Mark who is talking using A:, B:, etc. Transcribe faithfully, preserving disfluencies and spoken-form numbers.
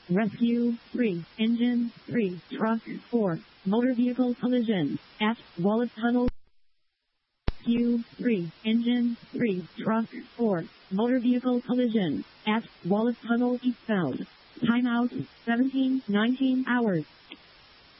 A: Rescue three. Engine three. Truck four. Motor vehicle collision at Wallace Tunnel. Rescue three. Engine three. Truck four. Motor vehicle collision at Wallace Tunnel eastbound. Timeout seventeen nineteen hours.